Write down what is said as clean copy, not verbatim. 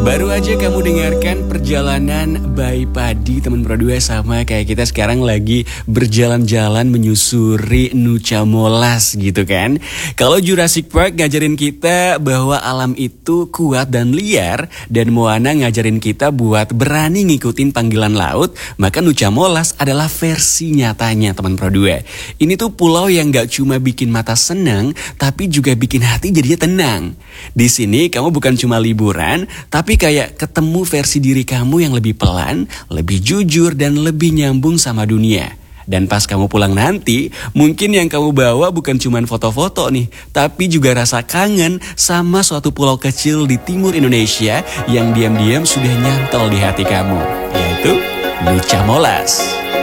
Baru aja kamu dengarkan perjalanan by Padi teman Pro 2, sama kayak kita sekarang lagi berjalan-jalan menyusuri Nucha Molas gitu kan. Kalau Jurassic Park ngajarin kita bahwa alam itu kuat dan liar, dan Moana ngajarin kita buat berani ngikutin panggilan laut, maka Nucha Molas adalah versi nyatanya teman Pro 2. Ini tuh pulau yang gak cuma bikin mata senang, tapi juga bikin hati jadinya tenang. Di sini kamu bukan cuma liburan, tapi kayak ketemu versi diri kamu yang lebih pelan, lebih jujur, dan lebih nyambung sama dunia. Dan pas kamu pulang nanti, mungkin yang kamu bawa bukan cuma foto-foto nih, tapi juga rasa kangen sama suatu pulau kecil di timur Indonesia yang diam-diam sudah nyantol di hati kamu, yaitu Nucha Molas.